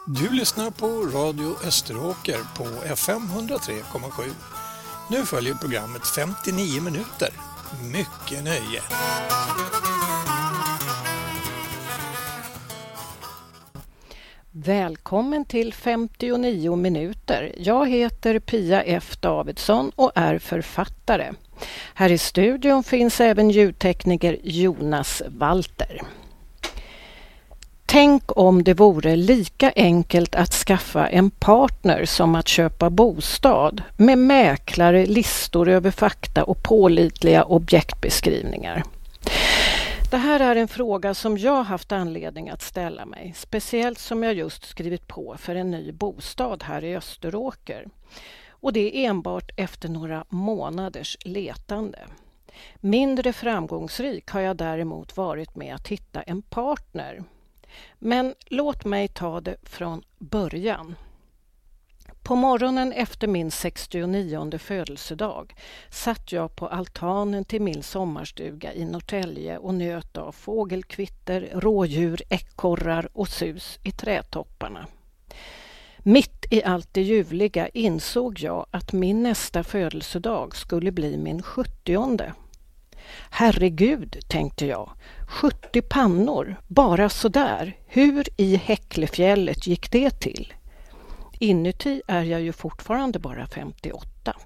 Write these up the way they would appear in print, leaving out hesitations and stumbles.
Du lyssnar på Radio Österåker på FM 103,7. Nu följer programmet 59 minuter. Mycket nöje. Välkommen till 59 minuter. Jag heter Pia F. Davidsson och är författare. Här i studion finns även ljudtekniker Jonas Walter. Tänk om det vore lika enkelt att skaffa en partner som att köpa bostad med mäklare, listor över fakta och pålitliga objektbeskrivningar. Det här är en fråga som jag haft anledning att ställa mig, speciellt som jag just skrivit på för en ny bostad här i Österåker. Och det är enbart efter några månaders letande. Mindre framgångsrik har jag däremot varit med att hitta en partner. Men låt mig ta det från början. På morgonen efter min 69:e födelsedag satt jag på altanen till min sommarstuga i Norrtälje och njöt av fågelkvitter, rådjur, ekorrar och sus i trädtopparna. Mitt i allt det ljuvliga insåg jag att min nästa födelsedag skulle bli min 70:e. Herregud, tänkte jag, 70 pannor, bara sådär. Hur i Häcklefjället gick det till? Inuti är jag ju fortfarande bara 58.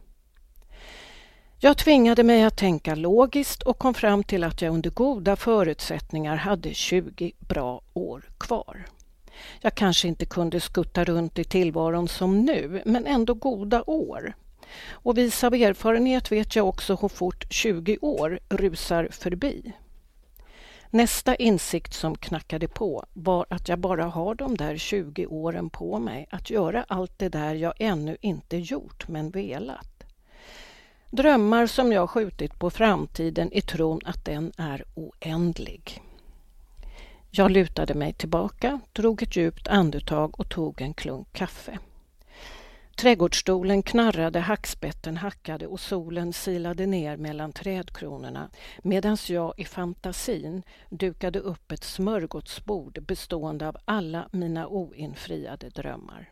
Jag tvingade mig att tänka logiskt och kom fram till att jag under goda förutsättningar hade 20 bra år kvar. Jag kanske inte kunde skutta runt i tillvaron som nu, men ändå goda år. Och vis av erfarenhet vet jag också hur fort 20 år rusar förbi. Nästa insikt som knackade på var att jag bara har de där 20 åren på mig att göra allt det där jag ännu inte gjort men velat. Drömmar som jag skjutit på framtiden i tron att den är oändlig. Jag lutade mig tillbaka, drog ett djupt andetag och tog en klunk kaffe. Trädgårdsstolen knarrade, hackspetten hackade och solen silade ner mellan trädkronorna medan jag i fantasin dukade upp ett smörgåsbord bestående av alla mina oinfriade drömmar.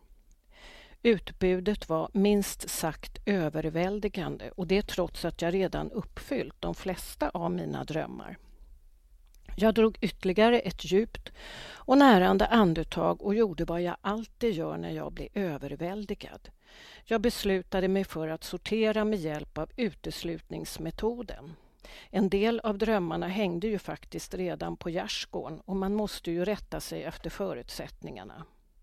Utbudet var minst sagt överväldigande och det trots att jag redan uppfyllt de flesta av mina drömmar. Jag drog ytterligare ett djupt och närande andetag och gjorde vad jag alltid gör när jag blir överväldigad. Jag beslutade mig för att sortera med hjälp av uteslutningsmetoden. En del av drömmarna hängde ju faktiskt redan på gärdsgården och man måste ju rätta sig efter förutsättningarna.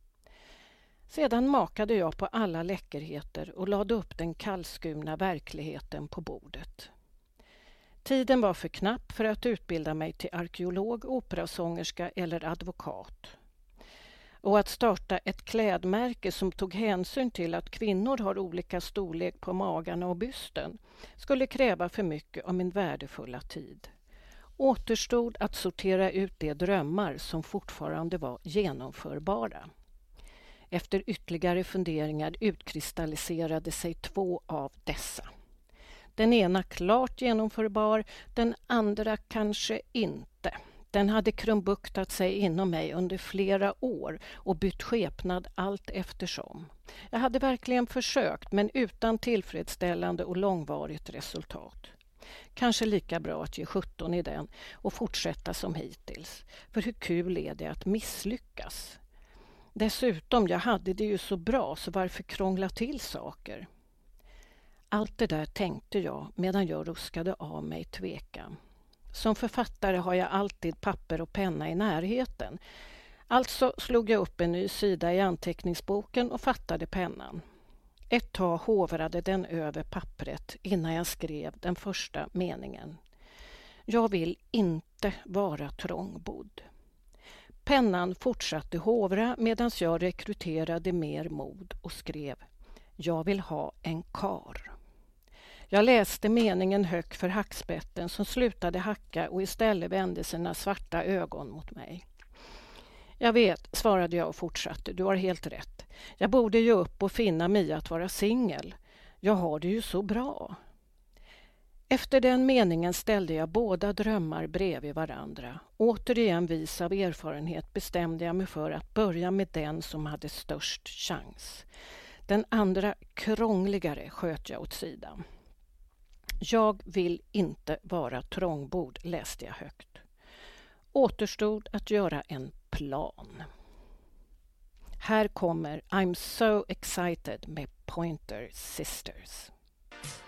Sedan makade jag på alla läckerheter och lade upp den kallskurna verkligheten på bordet. Tiden var för knapp för att utbilda mig till arkeolog, operasångerska eller advokat. Och att starta ett klädmärke som tog hänsyn till att kvinnor har olika storlek på magarna och bysten skulle kräva för mycket av min värdefulla tid. Återstod att sortera ut de drömmar som fortfarande var genomförbara. Efter ytterligare funderingar utkristalliserade sig 2 av dessa. Den ena klart genomförbar, den andra kanske inte. Den hade krumbuktat sig inom mig under flera år och bytt skepnad allt eftersom. Jag hade verkligen försökt men utan tillfredsställande och långvarigt resultat. Kanske lika bra att ge 17 i den och fortsätta som hittills. För hur kul är det att misslyckas? Dessutom, jag hade det ju så bra så varför krångla till saker? Allt det där tänkte jag medan jag ruskade av mig tvekan. Som författare har jag alltid papper och penna i närheten. Alltså slog jag upp en ny sida i anteckningsboken och fattade pennan. Ett tag hovrade den över pappret innan jag skrev den första meningen. Jag vill inte vara trångbodd. Pennan fortsatte hovra medan jag rekryterade mer mod och skrev. Jag vill ha en kar. Jag läste meningen högt för hackspetten som slutade hacka och istället vände sina svarta ögon mot mig. Jag vet, svarade jag och fortsatte, du har helt rätt. Jag borde ju upp och finna mig att vara singel. Jag har det ju så bra. Efter den meningen ställde jag båda drömmar bredvid varandra. Återigen vis av erfarenhet bestämde jag mig för att börja med den som hade störst chans. Den andra, krångligare, sköt jag åt sidan. Jag vill inte vara trångbodd, läste jag högt. Återstod att göra en plan. Här kommer I'm so excited med Pointer Sisters.